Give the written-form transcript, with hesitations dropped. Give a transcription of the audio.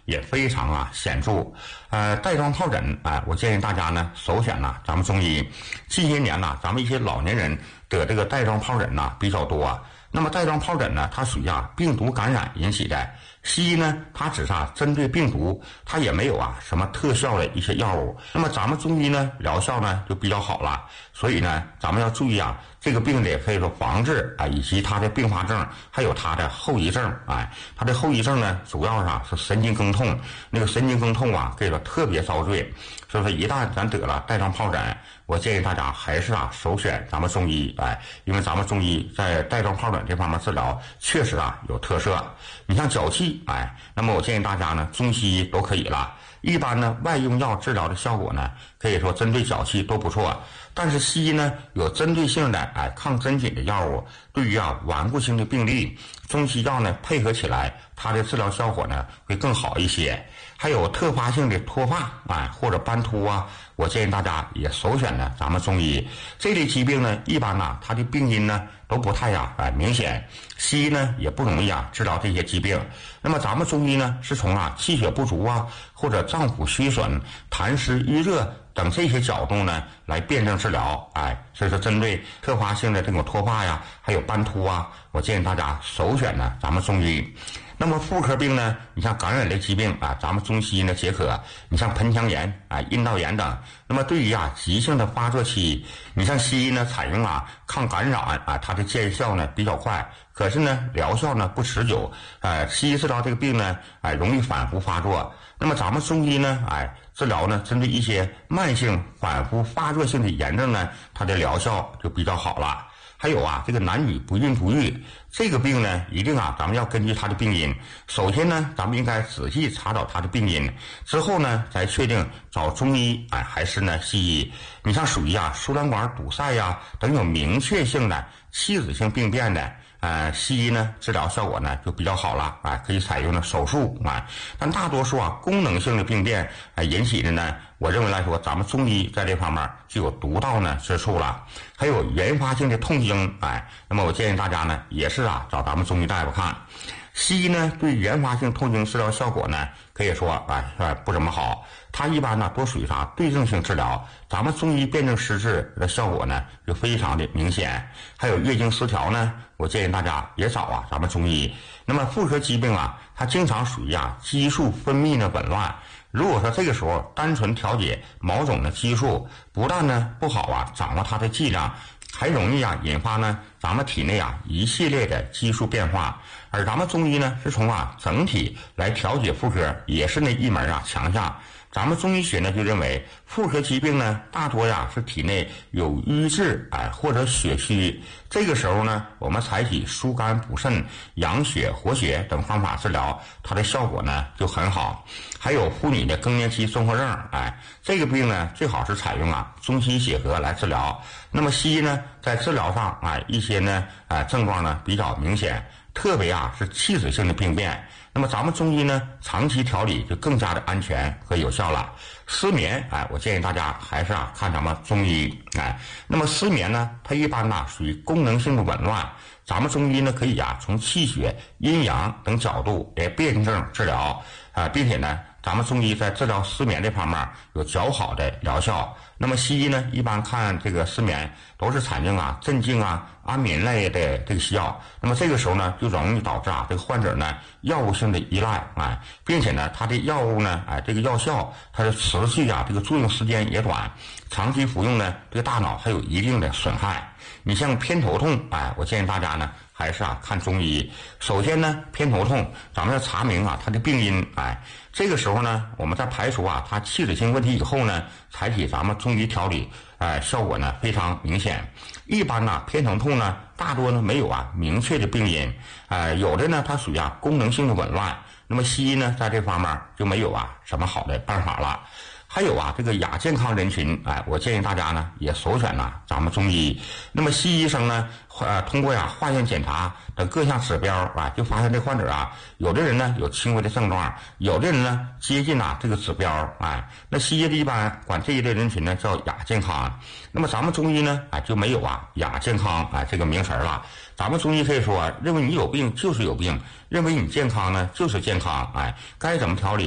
也非常显著。带状疱疹我建议大家呢首选咱们中医。近些年咱们一些老年人得这个带状疱疹比较多。那么带状疱疹呢，它属于病毒感染引起的。西医呢，它只是针对病毒，它也没有什么特效的一些药物。那么咱们中医呢，疗效呢就比较好了。所以呢，咱们要注意这个病的可以说防治以及它的并发症，还有它的后遗症。它的后遗症呢，主要是神经梗痛。那个神经梗痛可以说特别遭罪。所以说，一旦咱得了带状疱疹，我建议大家还是首选咱们中医。因为咱们中医在带状疱疹这方面治疗确实有特色。你像脚气，那么我建议大家呢，中西医都可以了。一般呢，外用药治疗的效果呢，可以说针对脚气都不错。但是西医呢，有针对性的抗真菌的药物，对于顽固性的病例，中西药呢配合起来，它的治疗效果呢会更好一些。还有特发性的脱发或者斑秃我建议大家也首选呢咱们中医。这类疾病呢，一般它的病因呢都不太明显，西医呢也不容易治疗这些疾病。那么咱们中医呢是从气血不足或者脏腑虚损、痰湿瘀热等这些角度呢来辩证治疗。所以说针对特发性的这种脱发还有斑秃我建议大家首选呢咱们中医。那么妇科病呢，你像感染类疾病咱们中西医呢皆可。你像盆腔炎阴道炎等。那么对于急性的发作期，你像西医呢采用抗感染它的见效呢比较快，可是呢疗效呢不持久。西医治疗这个病呢容易反复发作。那么咱们中医呢治疗呢针对一些慢性反复发作性的炎症呢，它的疗效就比较好了。还有这个男女不孕不育这个病呢，一定咱们要根据它的病因。首先呢，咱们应该仔细查找它的病因，之后呢，再确定找中医还是呢西医。你像属于输卵管堵塞等有明确性的器质性病变的。西医呢治疗效果呢就比较好了可以采用呢手术但大多数功能性的病变引起的呢，我认为来说，咱们中医在这方面就有独到呢之处了。还有原发性的痛经那么我建议大家呢也是找咱们中医大夫看。西医呢对原发性痛经治疗效果呢可以说不怎么好，它一般呢多属于对症性治疗。咱们中医辨证施治的效果呢就非常的明显。还有月经失调呢，我建议大家也找咱们中医。那么妇科疾病它经常属于激素分泌的紊乱。如果说这个时候单纯调节某种的激素，不但呢不好掌握它的剂量，还容易引发呢咱们体内一系列的激素变化。而咱们中医呢是从整体来调节妇科，也是那一门强项。咱们中医学呢就认为，妇科疾病呢大多是体内有瘀滞或者血虚。这个时候呢，我们采取疏肝补肾、养血活血等方法治疗，它的效果呢就很好。还有妇女的更年期综合症这个病呢最好是采用中西结合来治疗。那么西医呢在治疗上一些呢症状呢比较明显，特别是器质性的病变。那么咱们中医呢长期调理就更加的安全和有效了。失眠我建议大家还是看咱们中医那么失眠呢，它一般属于功能性的紊乱。咱们中医呢可以从气血、阴阳等角度来辩证治疗并且呢咱们中医在治疗失眠这方面有较好的疗效。那么西医呢一般看这个失眠都是采用镇静安眠类的这个西药。那么这个时候呢就容易导致这个患者呢药物性的依赖并且呢它的药物呢这个药效它的持续这个作用时间也短，长期服用呢对大脑还有一定的损害。你像偏头痛我建议大家呢还是看中医。首先呢偏头痛咱们要查明它的病因这个时候呢我们在排除它器质性问题以后呢，采取咱们中医调理效果呢非常明显。一般偏头痛呢大多呢没有明确的病因有的呢它属于功能性的紊乱。那么西医呢在这方面就没有什么好的办法了。还有这个亚健康人群我建议大家呢也首选咱们中医。那么西医生呢通过化验检查等各项指标就发现这患者有的人呢有轻微的症状，有的人呢接近这个指标那西医一般管这一类人群呢叫亚健康。那么咱们中医呢就没有亚健康这个名词了。咱们中医可以说认为你有病就是有病，认为你健康呢就是健康该怎么调理